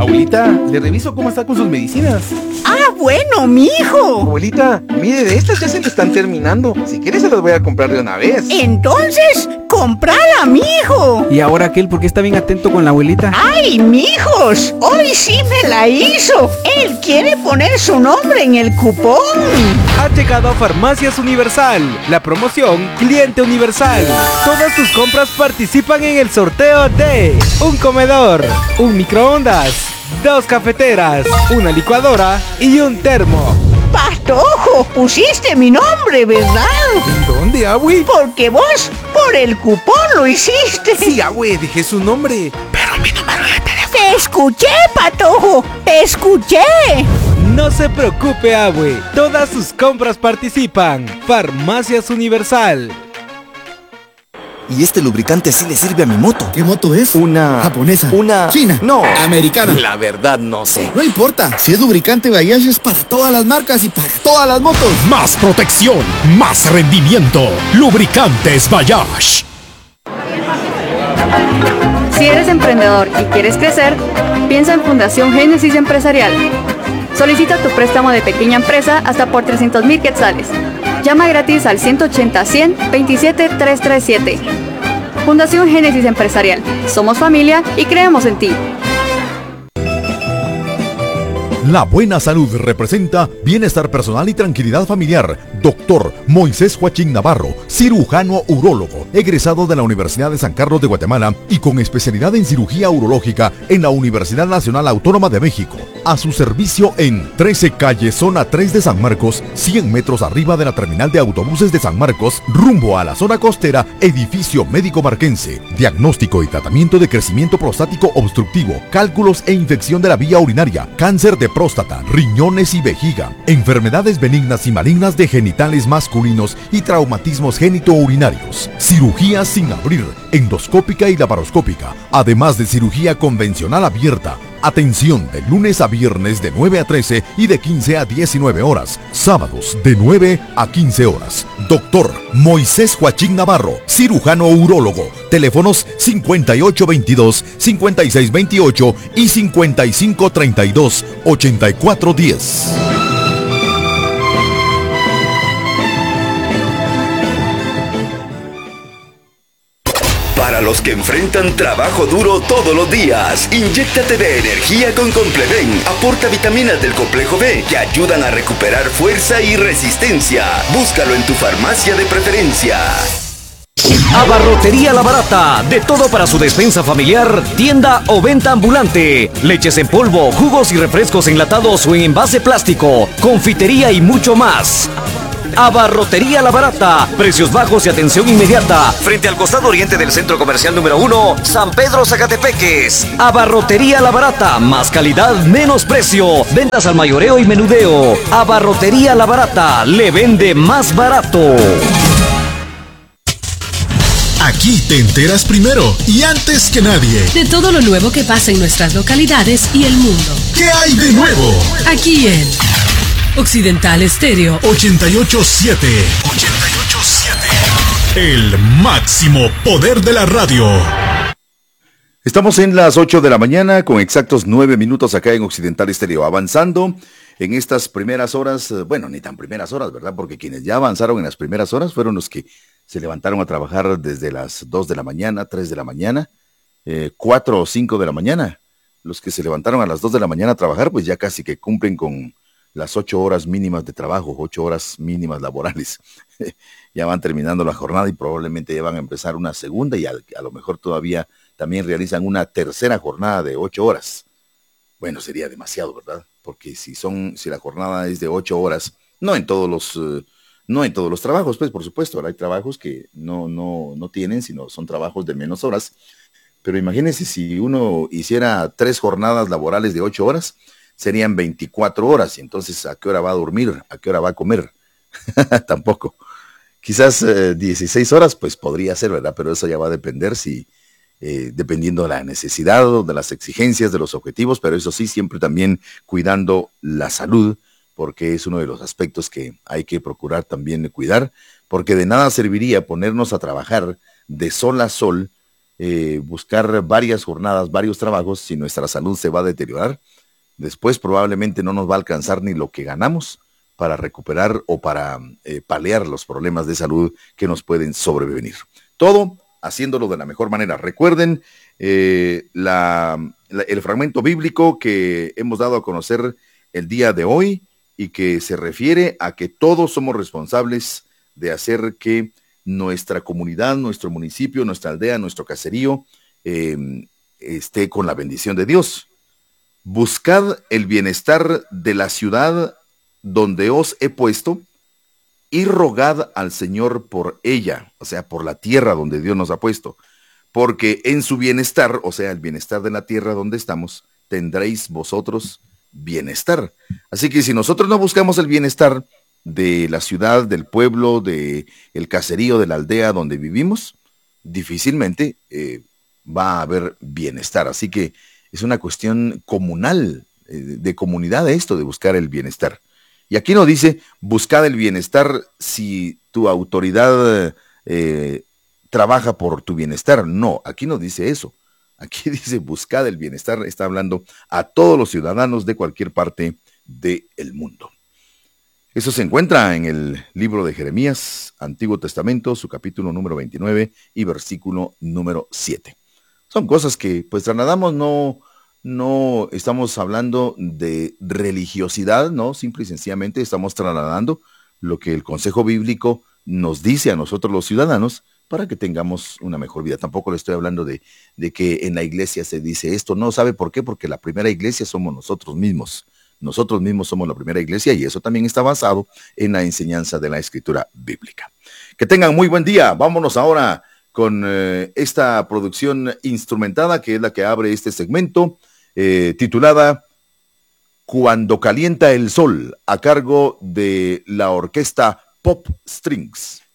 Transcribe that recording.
Abuelita, le reviso cómo está con sus medicinas. ¡Ah, bueno, mijo! Abuelita, mire, de estas ya se le están terminando. Si quiere se las voy a comprar de una vez. Entonces, ¡comprala, mijo! Y ahora aquel, ¿por qué está bien atento con la abuelita? ¡Ay, mijos! Hoy sí me la hizo. Él quiere poner su nombre en el cupón. Ha llegado a Farmacias Universal, la promoción Cliente Universal. Todas tus compras participan en el sorteo de un comedor, un microondas, 2 cafeteras, una licuadora y un termo. Patojo, pusiste mi nombre, ¿verdad? ¿En dónde, abue? Porque vos, por el cupón lo hiciste. Sí, abue, dejé su nombre. Pero mi número de teléfono. Te escuché, Patojo, te escuché. No se preocupe, abue. Todas sus compras participan. Farmacias Universal. Y este lubricante sí le sirve a mi moto. ¿Qué moto es? Una... ¿Japonesa? Una... ¿China? No. ¿Americana? La verdad no sé. No importa, si es lubricante Bayash es para todas las marcas y para todas las motos. Más protección, más rendimiento. Lubricantes Bayash. Si eres emprendedor y quieres crecer, piensa en Fundación Génesis Empresarial. Solicita tu préstamo de pequeña empresa hasta por 300,000 quetzales. Llama gratis al 180-100-27-337. Fundación Génesis Empresarial. Somos familia y creemos en ti. La buena salud representa bienestar personal y tranquilidad familiar. Doctor Moisés Joachín Navarro, cirujano urólogo, egresado de la Universidad de San Carlos de Guatemala y con especialidad en cirugía urológica en la Universidad Nacional Autónoma de México. A su servicio en 13 calle, zona 3 de San Marcos, 100 metros arriba de la terminal de autobuses de San Marcos, rumbo a la zona costera, edificio médico marquense. Diagnóstico y tratamiento de crecimiento prostático obstructivo, cálculos e infección de la vía urinaria, cáncer de próstata, riñones y vejiga, enfermedades benignas y malignas de genitales masculinos y traumatismos genitourinarios, cirugía sin abrir, endoscópica y laparoscópica, además de cirugía convencional abierta. Atención de lunes a viernes de 9 a 13 y de 15 a 19 horas. Sábados de 9 a 15 horas. Doctor Moisés Joachín Navarro, cirujano urólogo. Teléfonos 5822-5628 y 5532-8410. Para los que enfrentan trabajo duro todos los días, inyéctate de energía con Compleven. Aporta vitaminas del complejo B que ayudan a recuperar fuerza y resistencia. Búscalo en tu farmacia de preferencia. Abarrotería La Barata, de todo para su despensa familiar, tienda o venta ambulante. Leches en polvo, jugos y refrescos enlatados o en envase plástico, confitería y mucho más. Abarrotería La Barata, precios bajos y atención inmediata, frente al costado oriente del Centro Comercial número 1, San Pedro Zacatepeques. Abarrotería La Barata, más calidad, menos precio, ventas al mayoreo y menudeo. Abarrotería La Barata, le vende más barato. Aquí te enteras primero y antes que nadie de todo lo nuevo que pasa en nuestras localidades y el mundo. ¿Qué hay de nuevo? Aquí en Occidental Estéreo 887. El máximo poder de la radio. Estamos en las 8 de la mañana con exactos 9 minutos acá en Occidental Estéreo, avanzando en estas primeras horas, bueno, ni tan primeras horas, ¿verdad? Porque quienes ya avanzaron en las primeras horas fueron los que se levantaron a trabajar desde las 2 de la mañana, 3 de la mañana, 4 o 5 de la mañana. Los que se levantaron a las 2 de la mañana a trabajar, pues ya casi que cumplen con las 8 horas mínimas de trabajo, 8 horas mínimas laborales. Ya van terminando la jornada y probablemente ya van a empezar una segunda y a lo mejor todavía también realizan una tercera jornada de 8 horas. Bueno, sería demasiado, ¿verdad? Porque si la jornada es de 8 horas, no en todos los trabajos, pues por supuesto, ahora hay trabajos que no tienen, sino son trabajos de menos horas. Pero imagínense si uno hiciera 3 jornadas laborales de 8 horas, serían 24 horas. Y entonces, ¿a qué hora va a dormir? ¿A qué hora va a comer? Tampoco. Quizás 16 horas, pues podría ser, ¿verdad? Pero eso ya va a depender dependiendo de la necesidad o de las exigencias, de los objetivos, pero eso sí, siempre también cuidando la salud, porque es uno de los aspectos que hay que procurar también cuidar, porque de nada serviría ponernos a trabajar de sol a sol buscar varias jornadas, varios trabajos, si nuestra salud se va a deteriorar, después probablemente no nos va a alcanzar ni lo que ganamos para recuperar o para paliar los problemas de salud que nos pueden sobrevenir. Todo haciéndolo de la mejor manera. Recuerden el fragmento bíblico que hemos dado a conocer el día de hoy y que se refiere a que todos somos responsables de hacer que nuestra comunidad, nuestro municipio, nuestra aldea, nuestro caserío esté con la bendición de Dios. Buscad el bienestar de la ciudad donde os he puesto y rogad al Señor por ella, o sea, por la tierra donde Dios nos ha puesto, porque en su bienestar, o sea, el bienestar de la tierra donde estamos, tendréis vosotros bienestar. Así que si nosotros no buscamos el bienestar de la ciudad, del pueblo, del caserío, de la aldea donde vivimos, difícilmente va a haber bienestar. Así que es una cuestión comunal, de comunidad esto, de buscar el bienestar. Y aquí no dice, buscad el bienestar si tu autoridad trabaja por tu bienestar. No, aquí no dice eso. Aquí dice, buscad el bienestar. Está hablando a todos los ciudadanos de cualquier parte del mundo. Eso se encuentra en el libro de Jeremías, Antiguo Testamento, su capítulo número 29 y versículo número 7. Son cosas que pues trasladamos, no estamos hablando de religiosidad, no, simple y sencillamente estamos trasladando lo que el Consejo Bíblico nos dice a nosotros los ciudadanos para que tengamos una mejor vida. Tampoco le estoy hablando de que en la iglesia se dice esto, no, ¿sabe por qué? Porque la primera iglesia somos nosotros mismos. Nosotros mismos somos la primera iglesia y eso también está basado en la enseñanza de la Escritura Bíblica. Que tengan muy buen día. Vámonos ahora con esta producción instrumentada que es la que abre este segmento, titulada Cuando calienta el sol, a cargo de la orquesta Pop Strings.